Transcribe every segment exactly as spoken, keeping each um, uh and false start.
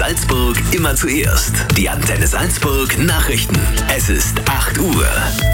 Salzburg immer zuerst. Die Antenne Salzburg Nachrichten. Es ist acht Uhr.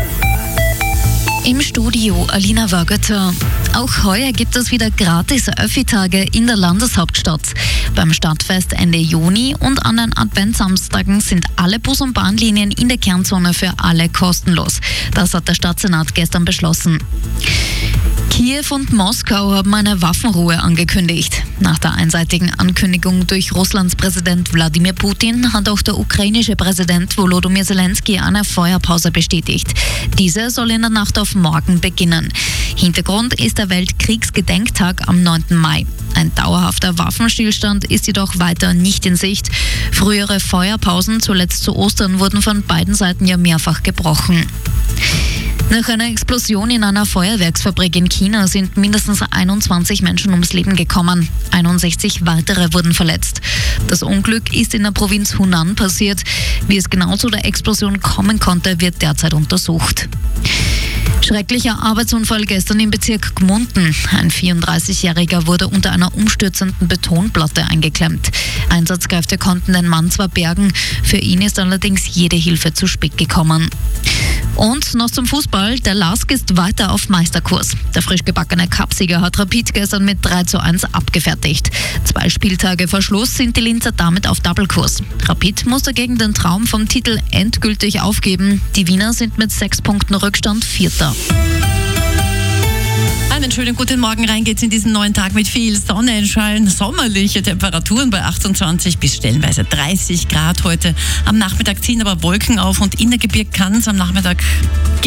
Im Studio Alina Wagötter. Auch heuer gibt es wieder gratis Öffi-Tage in der Landeshauptstadt. Beim Stadtfest Ende Juni und an den Adventssamstagen sind alle Bus- und Bahnlinien in der Kernzone für alle kostenlos. Das hat der Stadtsenat gestern beschlossen. Kiew und Moskau haben eine Waffenruhe angekündigt. Nach der einseitigen Ankündigung durch Russlands Präsident Wladimir Putin hat auch der ukrainische Präsident Volodymyr Zelensky eine Feuerpause bestätigt. Diese soll in der Nacht auf morgen beginnen. Hintergrund ist der Weltkriegsgedenktag am neunten Mai. Ein dauerhafter Waffenstillstand ist jedoch weiter nicht in Sicht. Frühere Feuerpausen, zuletzt zu Ostern, wurden von beiden Seiten ja mehrfach gebrochen. Nach einer Explosion in einer Feuerwerksfabrik in China sind mindestens einundzwanzig Menschen ums Leben gekommen. einundsechzig weitere wurden verletzt. Das Unglück ist in der Provinz Hunan passiert. Wie es genau zu der Explosion kommen konnte, wird derzeit untersucht. Schrecklicher Arbeitsunfall gestern im Bezirk Gmunden. Ein vierunddreißigjähriger wurde unter einer umstürzenden Betonplatte eingeklemmt. Einsatzkräfte konnten den Mann zwar bergen, für ihn ist allerdings jede Hilfe zu spät gekommen. Und noch zum Fußball. Der Lask ist weiter auf Meisterkurs. Der frisch gebackene Cupsieger hat Rapid gestern mit drei zu eins abgefertigt. Zwei Spieltage vor Schluss sind die Linzer damit auf Doublekurs. Rapid muss dagegen den Traum vom Titel endgültig aufgeben. Die Wiener sind mit sechs Punkten Rückstand Vierter. Einen schönen guten Morgen, rein geht's in diesen neuen Tag mit viel Sonnenschein, sommerliche Temperaturen bei achtundzwanzig bis stellenweise dreißig Grad heute. Am Nachmittag ziehen aber Wolken auf und in der Gebirg kann es am Nachmittag